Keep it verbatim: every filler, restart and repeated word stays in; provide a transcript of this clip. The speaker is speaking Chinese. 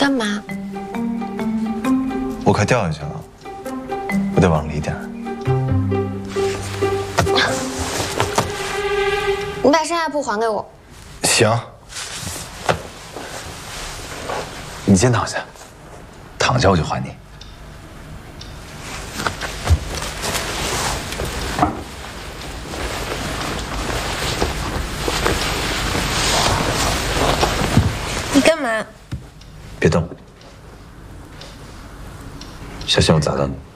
干嘛？ 我快掉下去了，我得往里点。 你把上下铺还给我。 行。 你先躺下，躺下我就还你。 你干嘛？ 别动，小心我砸到你。